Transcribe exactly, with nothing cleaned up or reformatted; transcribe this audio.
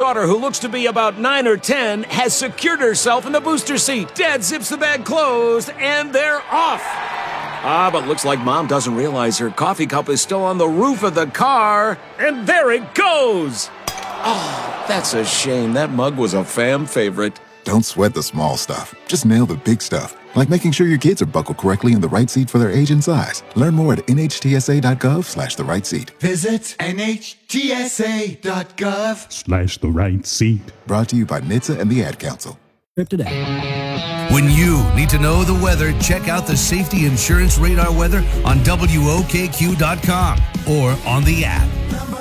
daughter, who looks to be about nine or ten, has secured herself in the booster seat. Dad zips the bag closed, and they're off. Ah, but looks like Mom doesn't realize her coffee cup is still on the roof of the car. And there it goes. Oh, that's a shame. That mug was a fam favorite. Don't sweat the small stuff. Just nail the big stuff, like making sure your kids are buckled correctly in the right seat for their age and size. Learn more at nhtsa.gov slash the right seat. Visit nhtsa.gov slash the right seat. Brought to you by N H T S A and the Ad Council. Today. When you need to know the weather, check out the Safety Insurance Radar weather on W O K Q dot com or on the app.